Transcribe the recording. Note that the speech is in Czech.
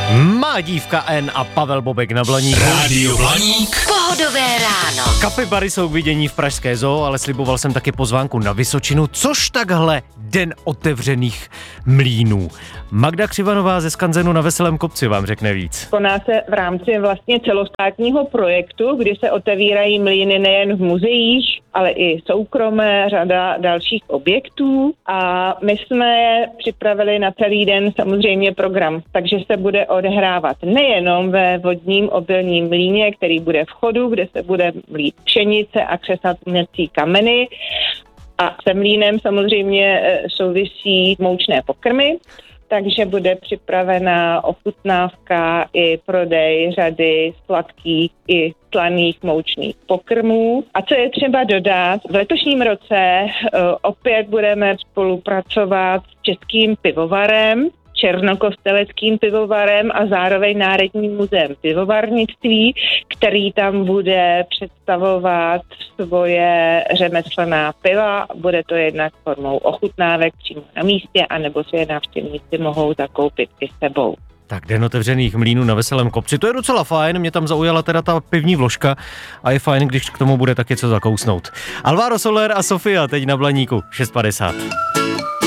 Má dívka N a Pavel Bobek na Blaníku. Rádio Blaník. Pohodové ráno. Kapibary jsou k vidění v pražské zoo, ale sliboval jsem taky pozvánku na Vysočinu, což takhle den otevřených mlýnů. Magda Křivanová ze Skanzenu na Veselém kopci vám řekne víc. Koná se v rámci vlastně celostátního projektu, kdy se otevírají mlýny nejen v muzeích, ale i soukromé, řada dalších objektů. A my jsme připravili na celý den samozřejmě program, takže se bude odehrávat nejenom ve vodním obilním mlýně, který bude v chodu, kde se bude mlít pšenice a křesat uměcí kameny. A se mlýnem samozřejmě souvisí moučné pokrmy, takže bude připravena ochutnávka i prodej řady sladkých i slaných moučných pokrmů. A co je třeba dodat, v letošním roce opět budeme spolupracovat s Českým pivovarem, Černokosteleckým pivovarem a zároveň Národním muzeem pivovarnictví, který tam bude představovat svoje řemeslná piva. Bude to jednak formou ochutnávek přímo na místě, anebo si je návštěvníci mohou zakoupit i sebou. Tak den otevřených mlýnů na Veselém kopci, to je docela fajn, mě tam zaujala teda ta pivní vložka a je fajn, když k tomu bude taky co zakousnout. Alvaro Soler a Sofia teď na Blaníku 6:50.